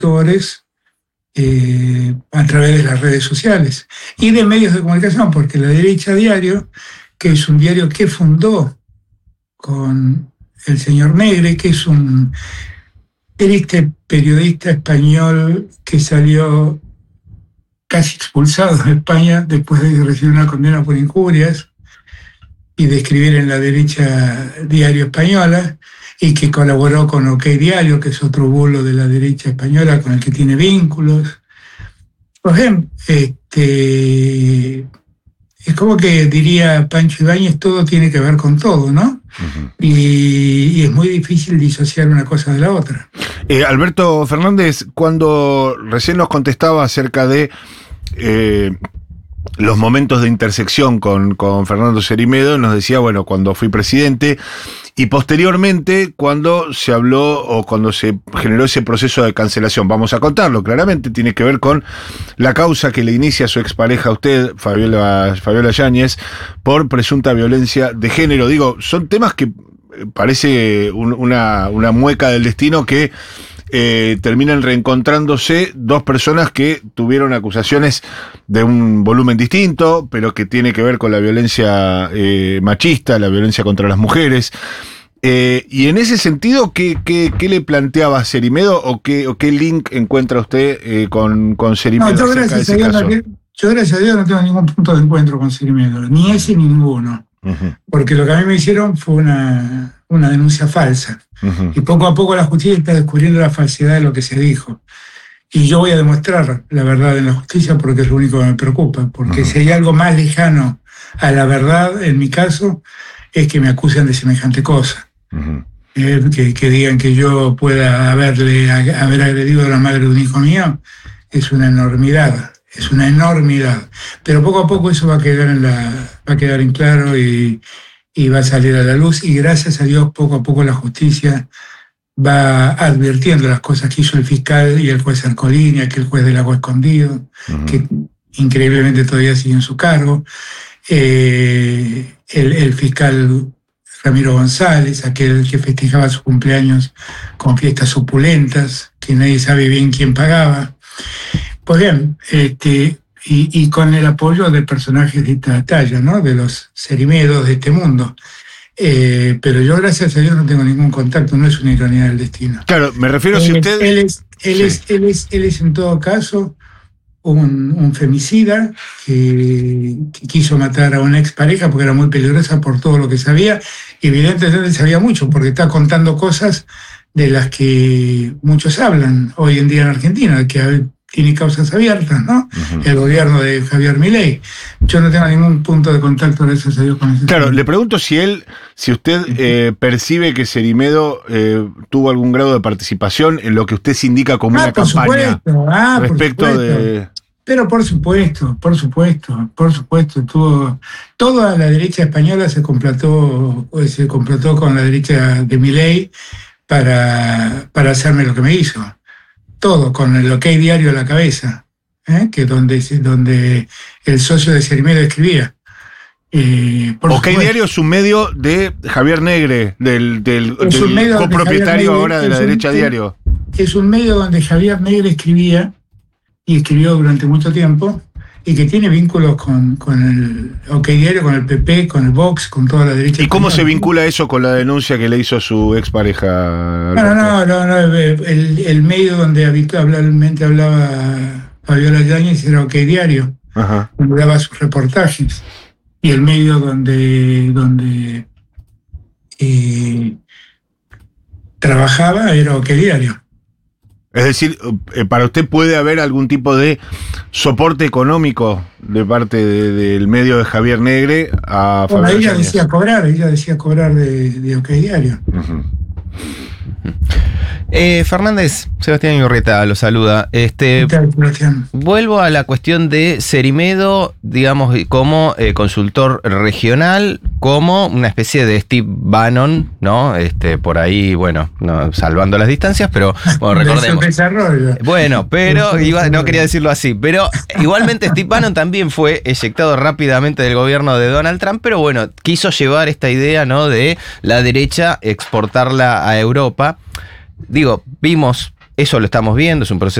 lectores a través de las redes sociales y de medios de comunicación, porque La Derecha Diario, que es un diario que fundó con el señor Negre, que es un triste periodista español que salió casi expulsado de España después de recibir una condena por injurias y de escribir en La Derecha Diario Española, y que colaboró con OK Diario, que es otro bulo de la derecha española con el que tiene vínculos. Por ejemplo, es como que diría Pancho Ibáñez, todo tiene que ver con todo, ¿no? Uh-huh. Y es muy difícil disociar una cosa de la otra. Alberto Fernández, cuando recién nos contestaba acerca de los momentos de intersección con Fernando Cerime, nos decía, bueno, cuando fui presidente, y posteriormente cuando se habló o cuando se generó ese proceso de cancelación. Vamos a contarlo claramente, tiene que ver con la causa que le inicia a su expareja a usted, Fabiola Yáñez, por presunta violencia de género. Digo, son temas que parece una mueca del destino que terminan reencontrándose dos personas que tuvieron acusaciones de un volumen distinto, pero que tiene que ver con la violencia machista, la violencia contra las mujeres. Y en ese sentido, ¿qué le planteaba a Cerimedo o qué link encuentra usted con Cerimedo? No, yo gracias a Dios no tengo ningún punto de encuentro con Cerimedo, ni ese ni ninguno. Uh-huh. Porque lo que a mí me hicieron fue una denuncia falsa. Uh-huh. Y poco a poco la justicia está descubriendo la falsedad de lo que se dijo. Y yo voy a demostrar la verdad en la justicia porque es lo único que me preocupa. Porque uh-huh. si hay algo más lejano a la verdad, en mi caso, es que me acusen de semejante cosa. Uh-huh. Que digan que yo pueda haber agredido a la madre de un hijo mío, es una enormidad. Es una enormidad. Pero poco a poco eso va a quedar en claro y va a salir a la luz. Y gracias a Dios, poco a poco la justicia va advirtiendo las cosas que hizo el fiscal y el juez Ercolini, aquel juez del Agua Escondido, uh-huh. que increíblemente todavía sigue en su cargo. El fiscal Ramiro González, aquel que festejaba su cumpleaños con fiestas opulentas, que nadie sabe bien quién pagaba. Pues bien, y con el apoyo de personajes de esta talla, ¿no? De los Cerimedos de este mundo. Pero yo, gracias a Dios, no tengo ningún contacto, no es una ironía del destino. Claro, me refiero si usted... Él es en todo caso un femicida que quiso matar a una expareja porque era muy peligrosa por todo lo que sabía. Y evidentemente sabía mucho, porque está contando cosas de las que muchos hablan hoy en día en Argentina, que tiene causas abiertas, ¿no? Uh-huh. El gobierno de Javier Milei. Yo no tengo ningún punto de contacto, gracias a Dios, con ese. Claro, le pregunto si usted percibe que Cerimedo tuvo algún grado de participación en lo que usted se indica como una campaña respecto de... Pero por supuesto, toda la derecha española se complotó con la derecha de Milei para hacerme lo que me hizo. Todo, con el OK Diario a la cabeza, que donde el socio de Cerimedo escribía. OK Diario es un medio de Javier Negre, del copropietario ahora de La Derecha Diario. Es un medio donde Javier Negre escribía, y escribió durante mucho tiempo, y que tiene vínculos con el OK Diario, con el PP, con el Vox, con toda la derecha. ¿Y cómo se vincula eso con la denuncia que le hizo su expareja? No, el medio donde habitualmente hablaba Fabiola Yáñez era OK Diario, ajá, donde daba sus reportajes, y el medio donde trabajaba era OK Diario. Es decir, para usted puede haber algún tipo de soporte económico de parte del medio de Javier Negre a Fabiola Yáñez. Ella decía cobrar de OK Diario. Uh-huh. Fernández, Sebastián Iurrieta lo saluda. Vuelvo a la cuestión de Cerimedo, digamos, como consultor regional, como una especie de Steve Bannon, ¿no? Por ahí, bueno, no, salvando las distancias, pero bueno, recordemos. Bueno, pero no quería decirlo así, pero igualmente Steve Bannon también fue eyectado rápidamente del gobierno de Donald Trump, pero bueno, quiso llevar esta idea, ¿no?, de la derecha, exportarla a Europa. Digo, vimos eso lo estamos viendo, es un proceso